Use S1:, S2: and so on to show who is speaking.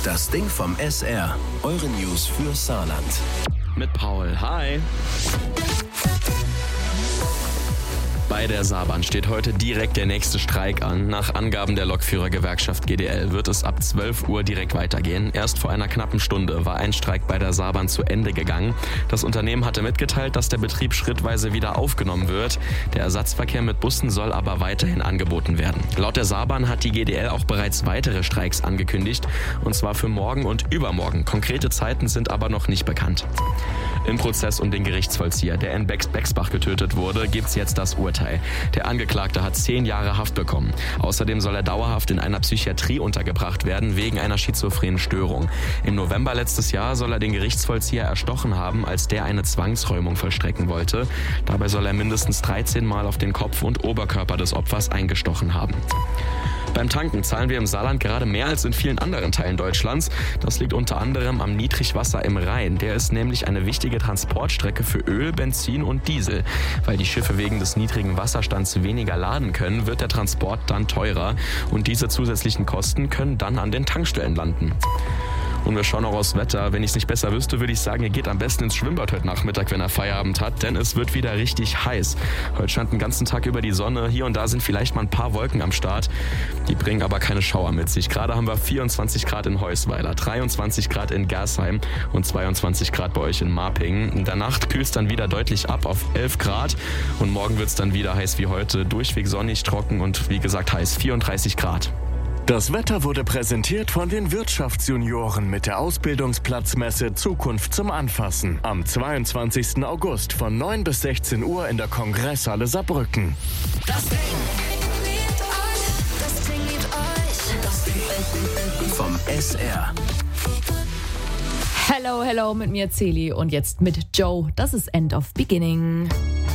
S1: Das Ding vom SR. Eure News für Saarland.
S2: Mit Paul. Hi. Bei der Saarbahn steht heute direkt der nächste Streik an. Nach Angaben der Lokführergewerkschaft GDL wird es ab 12 Uhr direkt weitergehen. Erst vor einer knappen Stunde war ein Streik bei der Saarbahn zu Ende gegangen. Das Unternehmen hatte mitgeteilt, dass der Betrieb schrittweise wieder aufgenommen wird. Der Ersatzverkehr mit Bussen soll aber weiterhin angeboten werden. Laut der Saarbahn hat die GDL auch bereits weitere Streiks angekündigt, und zwar für morgen und übermorgen. Konkrete Zeiten sind aber noch nicht bekannt. Im Prozess um den Gerichtsvollzieher, der in Bexbach getötet wurde, gibt's jetzt das Urteil. Der Angeklagte hat 10 Jahre Haft bekommen. Außerdem soll er dauerhaft in einer Psychiatrie untergebracht werden, wegen einer schizophrenen Störung. Im November letztes Jahr soll er den Gerichtsvollzieher erstochen haben, als der eine Zwangsräumung vollstrecken wollte. Dabei soll er mindestens 13 Mal auf den Kopf und Oberkörper des Opfers eingestochen haben. Beim Tanken zahlen wir im Saarland gerade mehr als in vielen anderen Teilen Deutschlands. Das liegt unter anderem am Niedrigwasser im Rhein. Der ist nämlich eine wichtige Transportstrecke für Öl, Benzin und Diesel. Weil die Schiffe wegen des niedrigen Wasserstands weniger laden können, wird der Transport dann teurer. Und diese zusätzlichen Kosten können dann an den Tankstellen landen. Und wir schauen auch aufs Wetter. Wenn ich es nicht besser wüsste, würde ich sagen, ihr geht am besten ins Schwimmbad heute Nachmittag, wenn er Feierabend hat, denn es wird wieder richtig heiß. Heute scheint den ganzen Tag über die Sonne. Hier und da sind vielleicht mal ein paar Wolken am Start. Die bringen aber keine Schauer mit sich. Gerade haben wir 24 Grad in Heusweiler, 23 Grad in Gersheim und 22 Grad bei euch in Marpingen. In der Nacht kühlt es dann wieder deutlich ab auf 11 Grad. Und morgen wird es dann wieder heiß wie heute. Durchweg sonnig, trocken und wie gesagt heiß, 34 Grad.
S3: Das Wetter wurde präsentiert von den Wirtschaftsjunioren mit der Ausbildungsplatzmesse Zukunft zum Anfassen. Am 22. August von 9 bis 16 Uhr in der Kongresshalle Saarbrücken.
S1: Das Ding vom SR.
S4: Hello, mit mir Celi und jetzt mit Joe. Das ist End of Beginning.